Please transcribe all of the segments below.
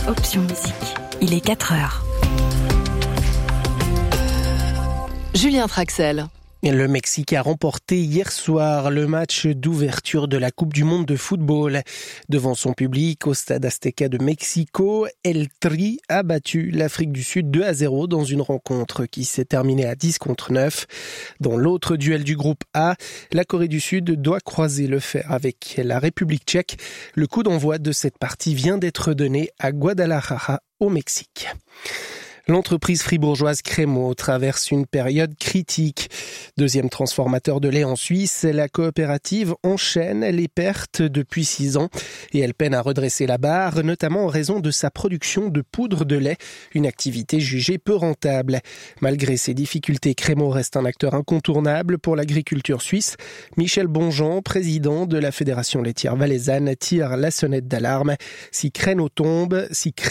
Option Musique. Il est 4h. Julien Traxel. Le Mexique a remporté hier soir le match d'ouverture de la Coupe du Monde de football. Devant son public au stade Azteca de Mexico, El Tri a battu l'Afrique du Sud 2-0 dans une rencontre qui s'est terminée à 10-9. Dans l'autre duel du groupe A, la Corée du Sud doit croiser le fer avec la République tchèque. Le coup d'envoi de cette partie vient d'être donné à Guadalajara au Mexique. L'entreprise fribourgeoise Crémo traverse une période critique. Deuxième transformateur de lait en Suisse, la coopérative enchaîne les pertes depuis 6 ans et elle peine à redresser la barre, notamment en raison de sa production de poudre de lait, une activité jugée peu rentable. Malgré ces difficultés, Crémo reste un acteur incontournable pour l'agriculture suisse. Michel Bonjean, président de la Fédération laitière valaisanne, tire la sonnette d'alarme. Si Crémo tombe,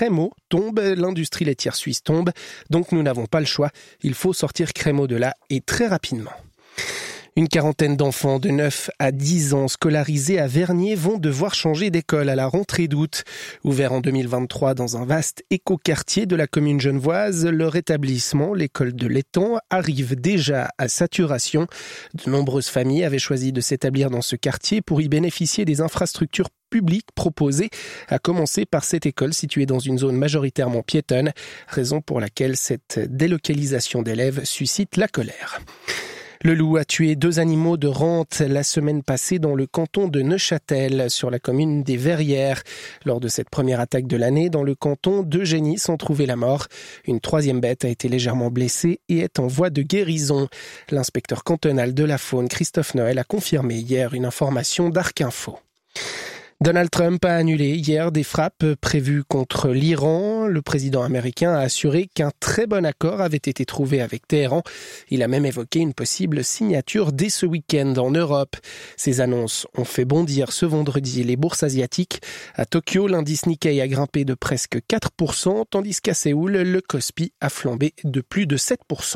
l'industrie laitière suisse tombe. Donc nous n'avons pas le choix. Il faut sortir Crémo de là et très rapidement. Une quarantaine d'enfants de 9 à 10 ans scolarisés à Vernier vont devoir changer d'école à la rentrée d'août. Ouvert en 2023 dans un vaste écoquartier de la commune genevoise, leur établissement, l'école de l'Étang, arrive déjà à saturation. De nombreuses familles avaient choisi de s'établir dans ce quartier pour y bénéficier des infrastructures publiques proposées, à commencer par cette école située dans une zone majoritairement piétonne, raison pour laquelle cette délocalisation d'élèves suscite la colère. Le loup a tué 2 animaux de rente la semaine passée dans le canton de Neuchâtel, sur la commune des Verrières. Lors de cette première attaque de l'année, dans le canton, 2 génisses ont trouvé la mort. Une 3e bête a été légèrement blessée et est en voie de guérison. L'inspecteur cantonal de la faune, Christophe Noël, a confirmé hier une information d'Arc Info. Donald Trump a annulé hier des frappes prévues contre l'Iran. Le président américain a assuré qu'un très bon accord avait été trouvé avec Téhéran. Il a même évoqué une possible signature dès ce week-end en Europe. Ces annonces ont fait bondir ce vendredi les bourses asiatiques. À Tokyo, l'indice Nikkei a grimpé de presque 4%, tandis qu'à Séoul, le Kospi a flambé de plus de 7%.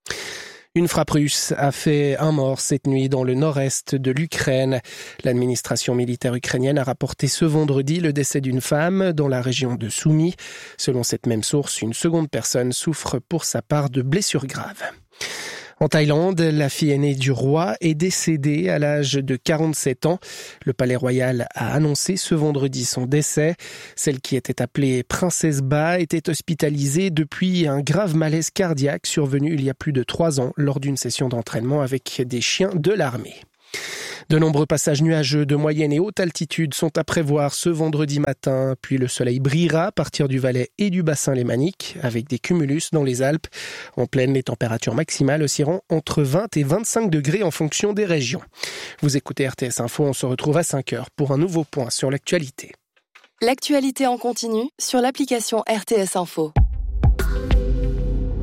Une frappe russe a fait un mort cette nuit dans le nord-est de l'Ukraine. L'administration militaire ukrainienne a rapporté ce vendredi le décès d'une femme dans la région de Soumy. Selon cette même source, une seconde personne souffre pour sa part de blessures graves. En Thaïlande, la fille aînée du roi est décédée à l'âge de 47 ans. Le palais royal a annoncé ce vendredi son décès. Celle qui était appelée Princesse Ba était hospitalisée depuis un grave malaise cardiaque survenu il y a plus de 3 ans lors d'une session d'entraînement avec des chiens de l'armée. De nombreux passages nuageux de moyenne et haute altitude sont à prévoir ce vendredi matin, puis le soleil brillera à partir du Valais et du bassin lémanique, avec des cumulus dans les Alpes. En pleine, les températures maximales oscilleront entre 20 et 25 degrés en fonction des régions. Vous écoutez RTS Info, on se retrouve à 5h pour un nouveau point sur l'actualité. L'actualité en continu sur l'application RTS Info.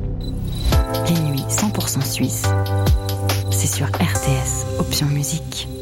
Les nuits 100% suisses, c'est sur RTS Option Musique.